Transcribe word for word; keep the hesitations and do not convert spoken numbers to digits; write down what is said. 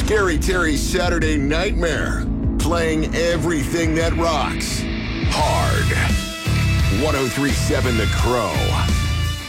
Scary Terry's Saturday Nightmare. Playing everything that rocks. Hard. one oh three point seven The Crow.